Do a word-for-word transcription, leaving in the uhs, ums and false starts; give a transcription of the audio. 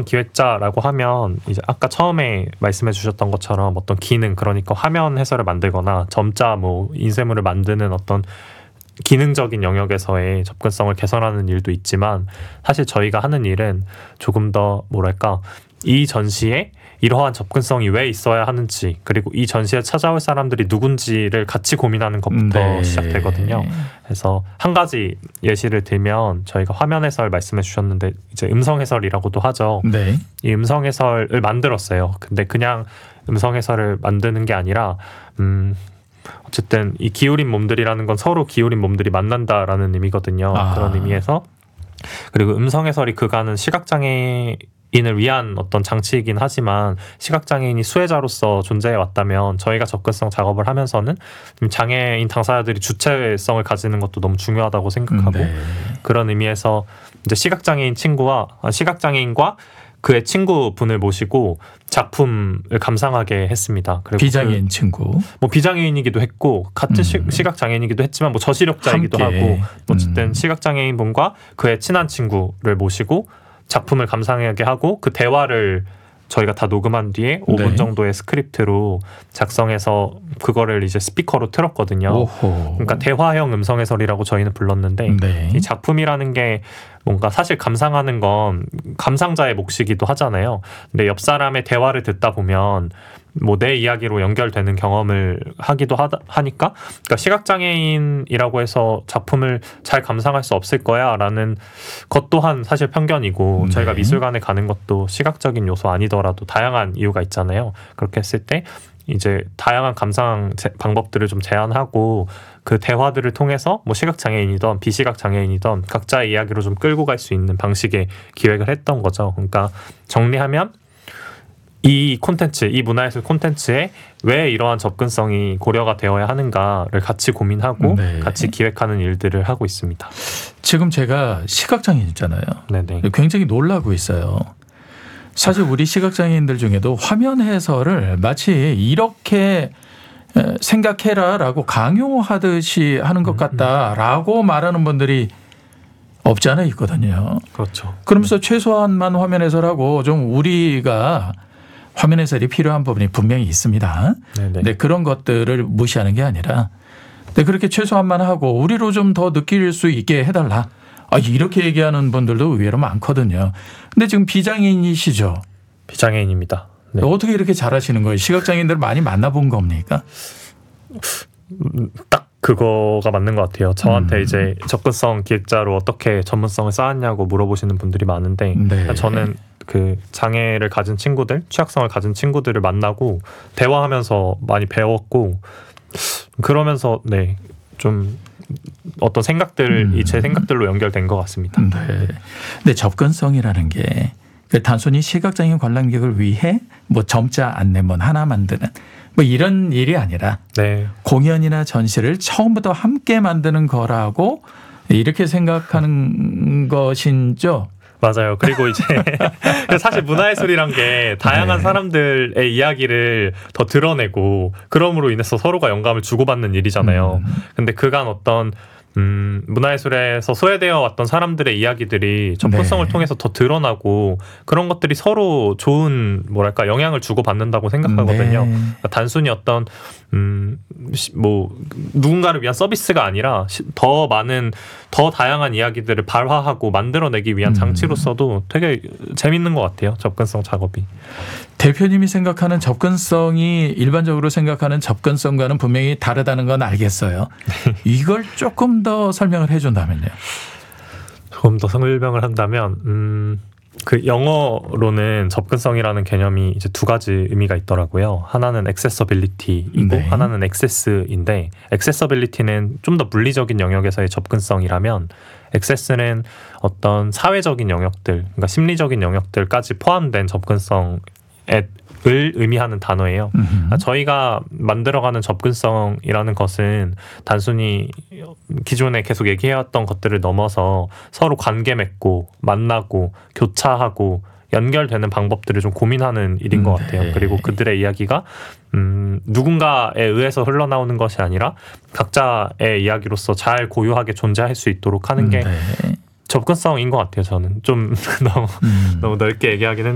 기획자라고 하면 이제 아까 처음에 말씀해 주셨던 것처럼 어떤 기능, 그러니까 화면 해설을 만들거나 점자 뭐 인쇄물을 만드는 어떤 기능적인 영역에서의 접근성을 개선하는 일도 있지만, 사실 저희가 하는 일은 조금 더 뭐랄까, 이 전시에 이러한 접근성이 왜 있어야 하는지, 그리고 이 전시에 찾아올 사람들이 누군지를 같이 고민하는 것부터 네. 시작되거든요. 그래서 한 가지 예시를 들면, 저희가 화면 해설 말씀해 주셨는데 이제 음성 해설이라고도 하죠. 네. 이 음성 해설을 만들었어요. 근데 그냥 음성 해설을 만드는 게 아니라 음 어쨌든 이 기울인 몸들이라는 건 서로 기울인 몸들이 만난다라는 의미거든요. 아. 그런 의미에서, 그리고 음성 해설이 그간은 시각장애 인을 위한 어떤 장치이긴 하지만 시각장애인이 수혜자로서 존재해 왔다면, 저희가 접근성 작업을 하면서는 장애인 당사자들이 주체성을 가지는 것도 너무 중요하다고 생각하고, 네. 그런 의미에서 이제 시각장애인 친구와 시각장애인과 그의 친구분을 모시고 작품을 감상하게 했습니다. 그리고 비장애인 그, 친구, 뭐 비장애인이기도 했고 같은 음. 시, 각장애인이기도 했지만 뭐 저시력자이기도 함께. 하고, 어쨌든 음. 시각장애인 분과 그의 친한 친구를 모시고 작품을 감상하게 하고, 그 대화를 저희가 다 녹음한 뒤에 오 분 네. 정도의 스크립트로 작성해서 그거를 이제 스피커로 틀었거든요. 오호. 그러니까 대화형 음성 해설이라고 저희는 불렀는데, 네. 이 작품이라는 게 뭔가 사실 감상하는 건 감상자의 몫이기도 하잖아요. 근데 옆 사람의 대화를 듣다 보면 뭐 내 이야기로 연결되는 경험을 하기도 하다, 하니까 그러니까 시각장애인이라고 해서 작품을 잘 감상할 수 없을 거야 라는 것 또한 사실 편견이고, 네. 저희가 미술관에 가는 것도 시각적인 요소 아니더라도 다양한 이유가 있잖아요. 그렇게 했을 때 이제 다양한 감상 제, 방법들을 좀 제안하고, 그 대화들을 통해서 뭐 시각장애인이든 비시각장애인이든 각자의 이야기로 좀 끌고 갈 수 있는 방식의 기획을 했던 거죠. 그러니까 정리하면 이 콘텐츠, 이 문화예술 콘텐츠에 왜 이러한 접근성이 고려가 되어야 하는가를 같이 고민하고 네. 같이 기획하는 일들을 하고 있습니다. 지금 제가 시각장애인이잖아요. 네네. 굉장히 놀라고 있어요. 사실 우리 시각장애인들 중에도 화면 해설을 마치 이렇게 생각해라라고 강요하듯이 하는 것 같다라고 말하는 분들이 없지 않아 있거든요. 그렇죠. 그러면서 최소한만 화면 해설하고 좀 우리가 화면 해설이 필요한 부분이 분명히 있습니다. 네네. 근데 그런 것들을 무시하는 게 아니라, 근데 그렇게 최소한만 하고 우리로 좀 더 느낄 수 있게 해달라. 아, 이렇게 얘기하는 분들도 의외로 많거든요. 근데 지금 비장애인이시죠? 비장애인입니다. 네. 어떻게 이렇게 잘하시는 거예요? 시각장애인들 많이 만나본 겁니까? 딱 그거가 맞는 것 같아요. 저한테 음. 이제 접근성 기획자로 어떻게 전문성을 쌓았냐고 물어보시는 분들이 많은데, 네. 저는 그 장애를 가진 친구들, 취약성을 가진 친구들을 만나고 대화하면서 많이 배웠고, 그러면서 네, 좀 어떤 생각들이 음. 제 생각들로 연결된 것 같습니다. 네. 근데 접근성이라는 게 단순히 시각장애인 관람객을 위해 뭐 점자 안내문 하나 만드는 뭐 이런 일이 아니라 네. 공연이나 전시를 처음부터 함께 만드는 거라고 이렇게 생각하는 것인죠. 맞아요. 그리고 이제 사실 문화예술이란 게 다양한 네. 사람들의 이야기를 더 드러내고, 그럼으로 인해서 서로가 영감을 주고받는 일이잖아요. 음. 근데 그간 어떤 음, 문화예술에서 소외되어 왔던 사람들의 이야기들이 접근성을 네. 통해서 더 드러나고, 그런 것들이 서로 좋은 뭐랄까 영향을 주고받는다고 생각하거든요. 네. 그러니까 단순히 어떤 음, 뭐 누군가를 위한 서비스가 아니라 더 많은 더 다양한 이야기들을 발화하고 만들어내기 위한 장치로서도 되게 재밌는 것 같아요. 접근성 작업이. 대표님이 생각하는 접근성이 일반적으로 생각하는 접근성과는 분명히 다르다는 건 알겠어요. 이걸 조금 더 설명을 해준다면요. 조금 더 설명을 한다면 음, 그 영어로는 접근성이라는 개념이 이제 두 가지 의미가 있더라고요. 하나는 accessibility이고 네. 하나는 access인데, accessibility는 좀 더 물리적인 영역에서의 접근성이라면 access는 어떤 사회적인 영역들, 그러니까 심리적인 영역들까지 포함된 접근성 을 의미하는 단어예요. 음흠. 저희가 만들어가는 접근성이라는 것은 단순히 기존에 계속 얘기해왔던 것들을 넘어서 서로 관계 맺고 만나고 교차하고 연결되는 방법들을 좀 고민하는 일인 것 같아요. 네. 그리고 그들의 이야기가 음, 누군가에 의해서 흘러나오는 것이 아니라 각자의 이야기로서 잘 고유하게 존재할 수 있도록 하는 게 네. 접근성인 것 같아요. 저는 좀 너무, 음. 너무 넓게 얘기하긴 했는데